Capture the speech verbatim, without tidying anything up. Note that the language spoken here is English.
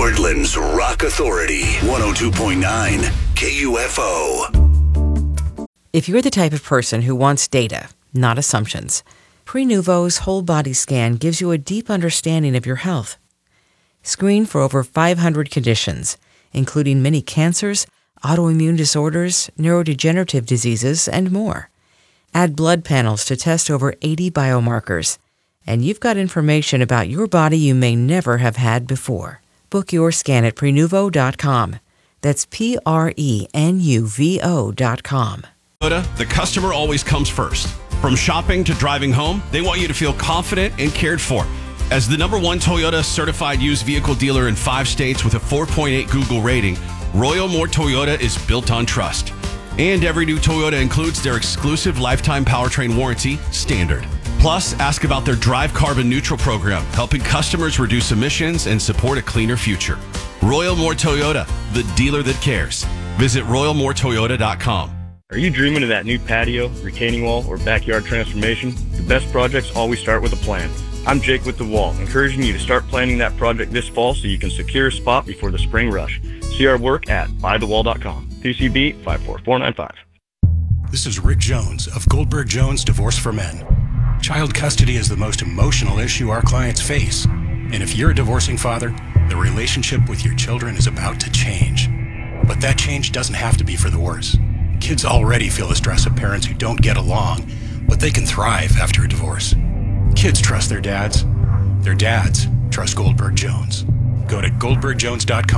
Portland's Rock Authority, one oh two point nine K U F O. If you're the type of person who wants data, not assumptions, Prenuvo's whole body scan gives you a deep understanding of your health. Screen for over five hundred conditions, including many cancers, autoimmune disorders, neurodegenerative diseases, and more. Add blood panels to test over eighty biomarkers, and you've got information about your body you may never have had before. Book your scan at Prenuvo dot com. That's P R E N U V O dot com. The customer always comes first. From shopping to driving home, they want you to feel confident and cared for. As the number one Toyota certified used vehicle dealer in five states with a four point eight Google rating, Royal Moore Toyota is built on trust. And every new Toyota includes their exclusive lifetime powertrain warranty, Standard. Plus, ask about their Drive Carbon Neutral program, helping customers reduce emissions and support a cleaner future. Royal Moore Toyota, the dealer that cares. Visit Royal Moore Toyota dot com. Are you dreaming of that new patio, retaining wall, or backyard transformation? The best projects always start with a plan. I'm Jake with The Wall, encouraging you to start planning that project this fall so you can secure a spot before the spring rush. See our work at buy the wall dot com. T C B five four four nine five. This is Rick Jones of Goldberg Jones Divorce for Men. Child custody is the most emotional issue our clients face. And if you're a divorcing father, the relationship with your children is about to change. But that change doesn't have to be for the worse. Kids already feel the stress of parents who don't get along, but they can thrive after a divorce. Kids trust their dads. Their dads trust Goldberg Jones. Go to Goldberg Jones dot com.